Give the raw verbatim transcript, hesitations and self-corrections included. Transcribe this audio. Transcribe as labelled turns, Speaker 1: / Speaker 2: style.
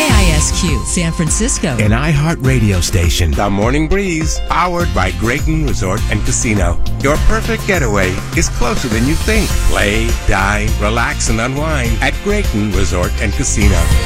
Speaker 1: K I S Q, San Francisco.
Speaker 2: An iHeart radio station.
Speaker 3: The Morning Breeze, powered by Grayton Resort and Casino. Your perfect getaway is closer than you think. Play, dine, relax, and unwind at Grayton Resort and Casino.